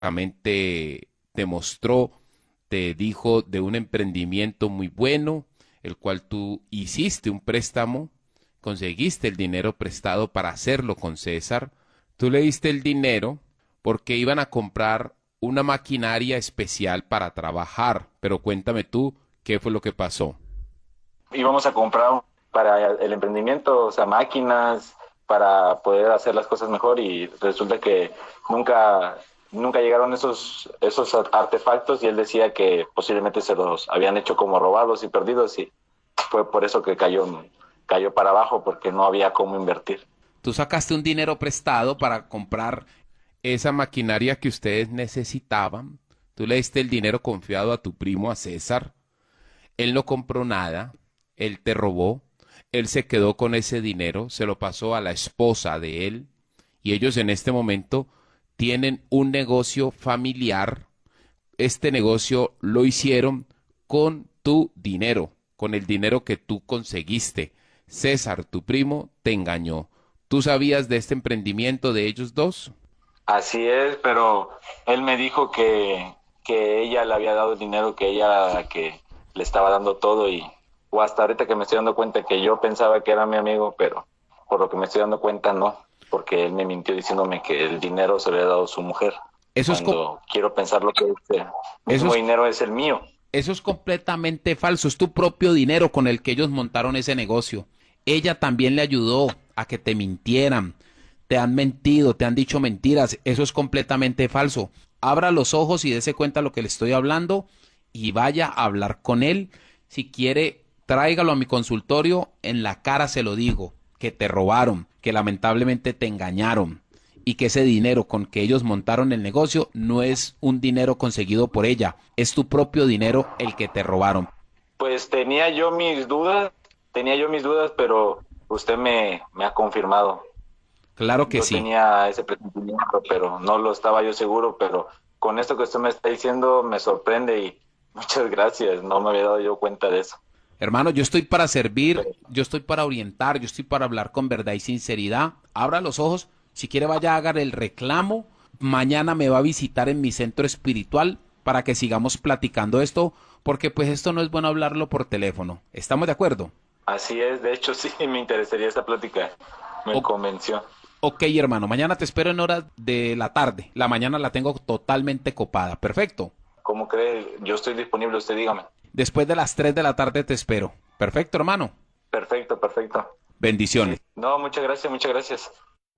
te mostró, te dijo de un emprendimiento muy bueno, el cual tú hiciste un préstamo, conseguiste el dinero prestado para hacerlo con César. Tú le diste el dinero porque iban a comprar una maquinaria especial para trabajar. Pero cuéntame tú, ¿qué fue lo que pasó? Íbamos a comprar para el emprendimiento, o sea, máquinas para poder hacer las cosas mejor y resulta que nunca llegaron esos artefactos y él decía que posiblemente se los habían hecho como robados y perdidos y fue por eso que cayó para abajo porque no había cómo invertir. Tú sacaste un dinero prestado para comprar esa maquinaria que ustedes necesitaban. Tú le diste el dinero confiado a tu primo, a César. Él no compró nada, él te robó, él se quedó con ese dinero, se lo pasó a la esposa de él y ellos en este momento tienen un negocio familiar. Este negocio lo hicieron con tu dinero, con el dinero que tú conseguiste. César, tu primo, te engañó. ¿Tú sabías de este emprendimiento de ellos dos? Así es, pero él me dijo que ella le había dado el dinero, que ella era la que le estaba dando todo o hasta ahorita que me estoy dando cuenta que yo pensaba que era mi amigo, pero por lo que me estoy dando cuenta no, porque él me mintió diciéndome que el dinero se lo había dado su mujer, Eso es, cuando quiero pensar lo que ese eso mismo es, dinero es el mío. eso es completamente falso. Es tu propio dinero con el que ellos montaron ese negocio. Ella también le ayudó a que te mintieran. Te han mentido, te han dicho mentiras. Eso es completamente falso. Abra los ojos y dése cuenta de lo que le estoy hablando y vaya a hablar con él. Si quiere, tráigalo a mi consultorio. En la cara se lo digo, que te robaron, que lamentablemente te engañaron y que ese dinero con que ellos montaron el negocio no es un dinero conseguido por ella, es tu propio dinero el que te robaron. Pues tenía yo mis dudas, pero usted me ha confirmado. Claro que Yo sí. tenía ese presentimiento, pero no lo estaba yo seguro, pero con esto que usted me está diciendo me sorprende y muchas gracias, no me había dado yo cuenta de eso. Hermano, yo estoy para servir, yo estoy para orientar, yo estoy para hablar con verdad y sinceridad. Abra los ojos, si quiere vaya a hacer el reclamo. Mañana me va a visitar en mi centro espiritual para que sigamos platicando esto, porque pues esto no es bueno hablarlo por teléfono. ¿Estamos de acuerdo? Así es, de hecho sí me interesaría esta plática, me O- convenció. ok, hermano, mañana te espero en horas de la tarde. La mañana la tengo totalmente copada. Perfecto. ¿Cómo cree? Yo estoy disponible, usted dígame. Después de las 3 de la tarde te espero. Perfecto, hermano. Perfecto, perfecto. Sí. Bendiciones. No, muchas gracias, muchas gracias.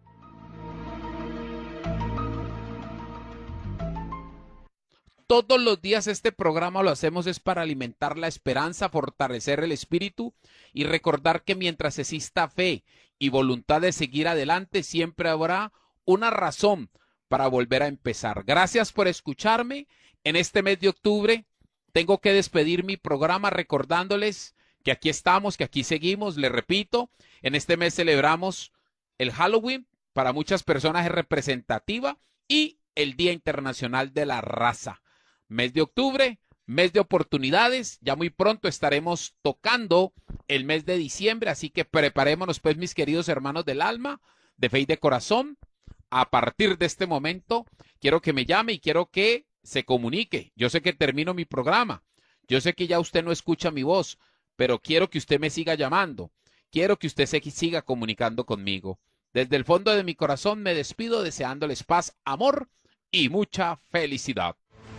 Todos los días este programa lo hacemos es para alimentar la esperanza, fortalecer el espíritu y recordar que mientras exista fe y voluntad de seguir adelante, siempre habrá una razón para volver a empezar. Gracias por escucharme. En este mes de octubre tengo que despedir mi programa recordándoles que aquí estamos, que aquí seguimos. Les repito, en este mes celebramos el Halloween, para muchas personas es representativa, y el Día Internacional de la Raza. Mes de octubre, mes de oportunidades. Ya muy pronto estaremos tocando el mes de diciembre, así que preparémonos pues, mis queridos hermanos del alma, de fe y de corazón. A partir de este momento, quiero que me llame y quiero que se comunique. Yo sé que termino mi programa. Yo sé que ya usted no escucha mi voz, pero quiero que usted me siga llamando. Quiero que usted se siga comunicando conmigo. Desde el fondo de mi corazón me despido deseándoles paz, amor y mucha felicidad.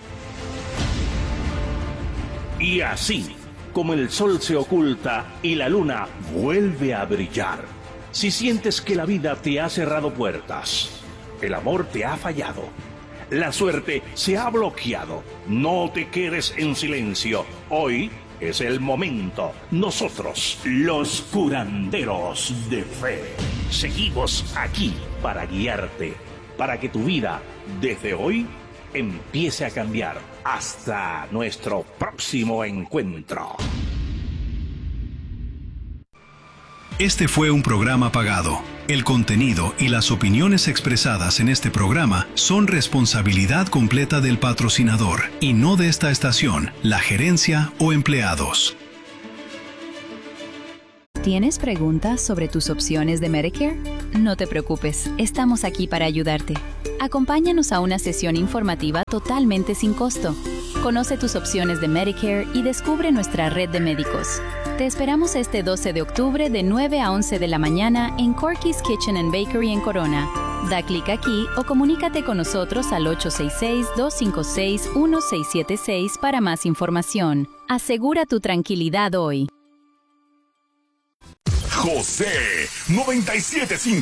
Y así, como el sol se oculta y la luna vuelve a brillar, si sientes que la vida te ha cerrado puertas, el amor te ha fallado, la suerte se ha bloqueado, no te quedes en silencio. Hoy es el momento. Nosotros, los curanderos de fe, seguimos aquí para guiarte, para que tu vida, desde hoy, empiece a cambiar. Hasta nuestro próximo encuentro. Este fue un programa pagado. El contenido y las opiniones expresadas en este programa son responsabilidad completa del patrocinador y no de esta estación, la gerencia o empleados. ¿Tienes preguntas sobre tus opciones de Medicare? No te preocupes, estamos aquí para ayudarte. Acompáñanos a una sesión informativa totalmente sin costo. Conoce tus opciones de Medicare y descubre nuestra red de médicos. Te esperamos este 12 de octubre de 9 a 11 de la mañana en Corky's Kitchen and Bakery en Corona. Da clic aquí o comunícate con nosotros al 866-256-1676 para más información. Asegura tu tranquilidad hoy. José 97.5